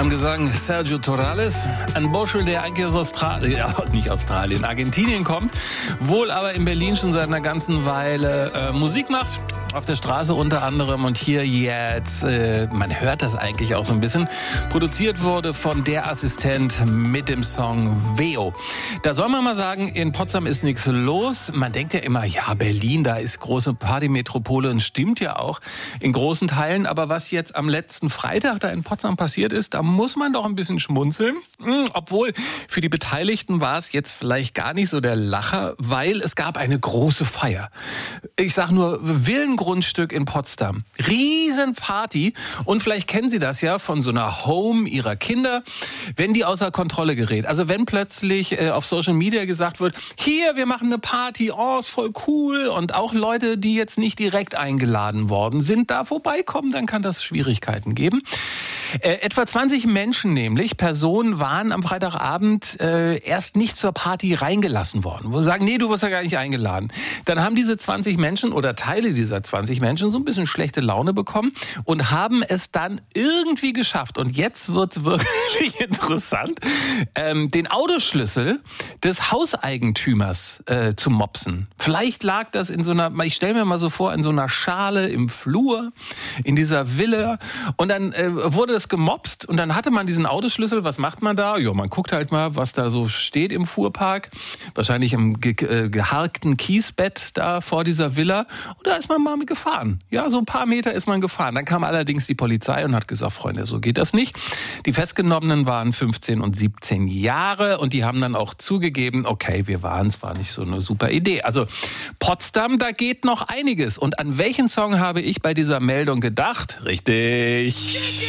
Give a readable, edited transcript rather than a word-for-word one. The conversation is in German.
Am Gesang Sergio Torrales, ein Burschel, der eigentlich aus Australien, nicht Australien, Argentinien kommt, wohl aber in Berlin schon seit einer ganzen Weile Musik macht. Auf der Straße unter anderem und hier jetzt, man hört das eigentlich auch so ein bisschen, produziert wurde von Der Assistent mit dem Song Veo. Da soll man mal sagen, in Potsdam ist nichts los. Man denkt ja immer, ja, Berlin, da ist große Partymetropole und stimmt ja auch in großen Teilen. Aber was jetzt am letzten Freitag da in Potsdam passiert ist, da muss man doch ein bisschen schmunzeln. Obwohl, für die Beteiligten war es jetzt vielleicht gar nicht so der Lacher, weil es gab eine große Feier. Ich sag nur, Villengrundstück in Potsdam. Riesenparty. Und vielleicht kennen Sie das ja von so einer Home Ihrer Kinder, wenn die außer Kontrolle gerät. Also wenn plötzlich auf Social Media gesagt wird, hier, wir machen eine Party, oh, ist voll cool. Und auch Leute, die jetzt nicht direkt eingeladen worden sind, da vorbeikommen, dann kann das Schwierigkeiten geben. Etwa 20 Menschen nämlich, Personen waren am Freitagabend erst nicht zur Party reingelassen worden. Wo sie sagen, nee, du wirst ja gar nicht eingeladen. Dann haben diese 20 Menschen oder Teile dieser 20 Menschen so ein bisschen schlechte Laune bekommen und haben es dann irgendwie geschafft. Und jetzt wird's wirklich interessant, den Autoschlüssel des Hauseigentümers zu mopsen. Vielleicht lag das in so einer, ich stelle mir mal so vor, in so einer Schale im Flur, in dieser Villa. Und dann wurde es gemopst und dann hatte man diesen Autoschlüssel. Was macht man da? Ja, man guckt halt mal, was da so steht im Fuhrpark. Wahrscheinlich im geharkten Kiesbett da vor dieser Villa. Und da ist man mal gefahren. Ja, so ein paar Meter ist man gefahren. Dann kam allerdings die Polizei und hat gesagt, Freunde, so geht das nicht. Die Festgenommenen waren 15 und 17 Jahre und die haben dann auch zugegeben, okay, wir waren zwar nicht so eine super Idee. Also Potsdam, da geht noch einiges. Und an welchen Song habe ich bei dieser Meldung gedacht? Richtig.